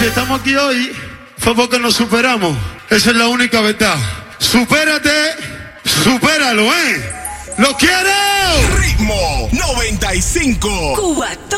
estamos aquí hoy fue porque nos superamos. Esa es la única verdad. Supérate, supéralo, ¿eh? ¡Lo quiero! Ritmo 95. Cubatón.